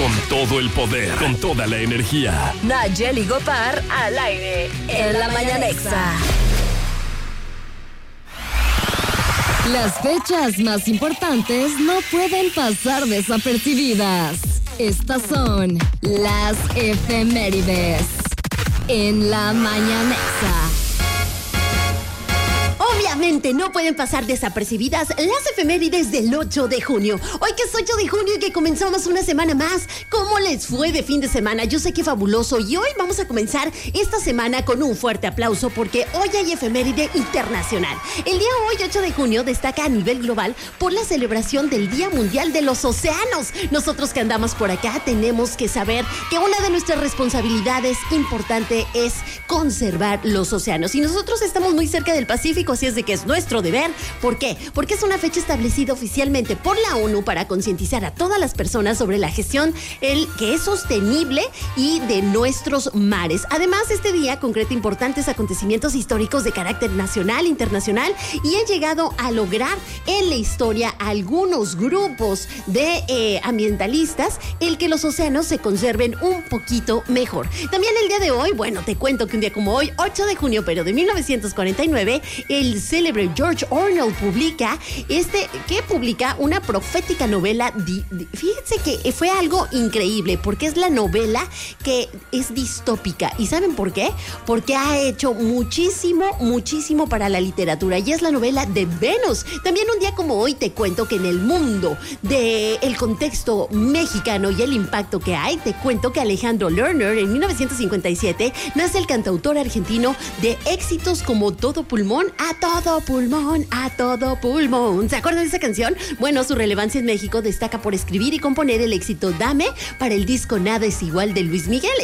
Con todo el poder, con toda la energía. Nayeli Gopar al aire en La Mañanexa. Las fechas más importantes no pueden pasar desapercibidas. Estas son las efemérides en La Mañanexa. Obviamente no pueden pasar desapercibidas las efemérides del 8 de junio. Hoy que es 8 de junio y que comenzamos una semana más. ¿Cómo les fue de fin de semana? Yo sé que fabuloso y hoy vamos a comenzar esta semana con un fuerte aplauso porque hoy hay efeméride internacional. El día hoy, 8 de junio, destaca a nivel global por la celebración del Día Mundial de los Océanos. Nosotros que andamos por acá tenemos que saber que una de nuestras responsabilidades importante es conservar los océanos. Y nosotros estamos muy cerca del Pacífico, así es de que es nuestro deber. ¿Por qué? Porque es una fecha establecida oficialmente por la ONU para concientizar a todas las personas sobre la gestión que es sostenible y de nuestros mares. Además, este día concreta importantes acontecimientos históricos de carácter nacional, internacional y han llegado a lograr en la historia algunos grupos de ambientalistas el que los océanos se conserven un poquito mejor. También el día de hoy, bueno, te cuento que un día como hoy, 8 de junio, pero de 1949, el célebre George Orwell publica una profética novela. Fíjense que fue algo increíble porque es la novela que es distópica. ¿Y saben por qué? Porque ha hecho muchísimo para la literatura y es la novela de Venus. También un día como hoy te cuento que en el mundo del contexto mexicano y el impacto que hay, te cuento que Alejandro Lerner en 1957 nace el cantautor argentino de éxitos como Todo Pulmón, a todo pulmón, a todo pulmón. ¿Se acuerdan de esa canción? Bueno, su relevancia en México destaca por escribir y componer el éxito Dame para el disco Nada es Igual de Luis Miguel.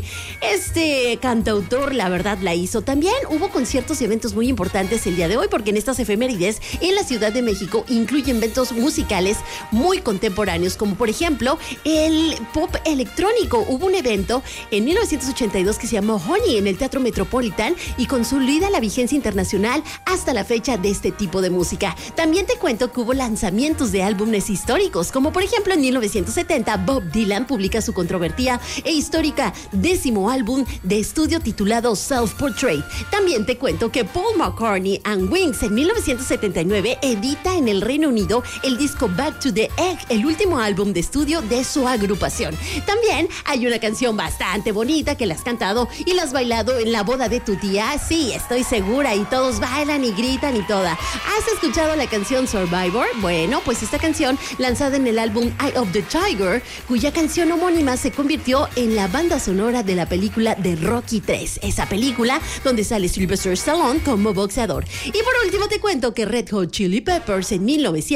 Este cantautor, la verdad, la hizo. También hubo conciertos y eventos muy importantes el día de hoy, porque en estas efemérides en la Ciudad de México incluyen eventos musicales muy contemporáneos, como por ejemplo el pop electrónico. Hubo un evento en 1982 que se llamó Honey en el Teatro Metropolitan y consolida la vigencia internacional hasta la fecha de este tipo de música. También te cuento que hubo lanzamientos de álbumes históricos, como por ejemplo en 1970 Bob Dylan publica su controvertida e histórica 10º álbum de estudio titulado Self Portrait. También te cuento que Paul McCartney and Wings en 1979 edita en el Reino Unido el disco Back to the Egg, el último álbum de estudio de su agrupación. También hay una canción bastante bonita que la has cantado y la has bailado en la boda de tu tía. Sí, estoy segura, y todos bailan y gritan y toda. ¿Has escuchado la canción Survivor? Bueno, pues esta canción, lanzada en el álbum Eye of the Tiger, cuya canción homónima se convirtió en la banda sonora de la película de Rocky 3, esa película donde sale Sylvester Stallone como boxeador. Y por último te cuento que Red Hot Chili Peppers en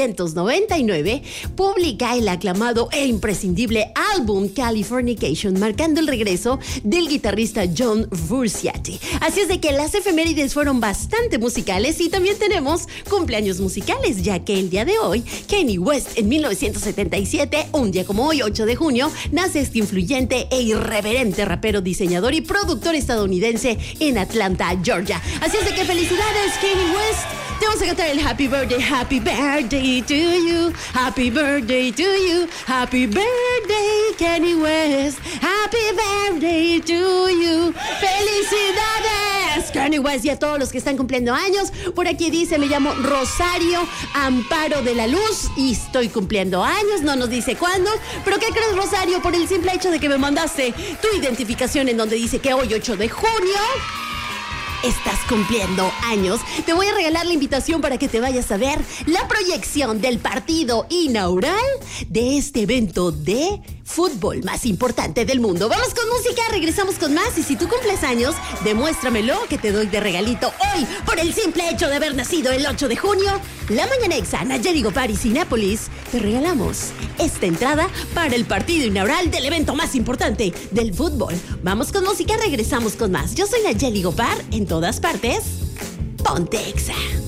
1999 publica el aclamado e imprescindible álbum Californication, marcando el regreso del guitarrista John Frusciante. Así es de que las efemérides fueron bastante musicales y también tenemos cumpleaños musicales, ya que el día de hoy, Kanye West en 1977, un día como hoy, 8 de junio, nace este influyente e irreverente rapero, diseñador y productor estadounidense en Atlanta, Georgia. Así es de que felicidades, Kanye West. Te vamos a cantar el Happy Birthday to you, Happy Birthday to you, Happy Birthday, Kanye West, Happy Birthday to you. ¡Felicidades, Kanye West! Y a todos los que están cumpliendo años. Por aquí dice, me llamo Rosario Amparo de la Luz y estoy cumpliendo años, no nos dice cuándo. Pero ¿qué crees, Rosario? Por el simple hecho de que me mandaste tu identificación en donde dice que hoy, 8 de junio... estás cumpliendo años, te voy a regalar la invitación para que te vayas a ver la proyección del partido inaugural de este evento de fútbol más importante del mundo. Vamos con música, regresamos con más y si tú cumples años, demuéstramelo que te doy de regalito hoy por el simple hecho de haber nacido el 8 de junio. La Mañanexa, Nayeli Gopar y Cinépolis, te regalamos esta entrada para el partido inaugural del evento más importante del fútbol. Vamos con música, regresamos con más. Yo soy Nayeli Gopar, en todas partes, ponte Exa.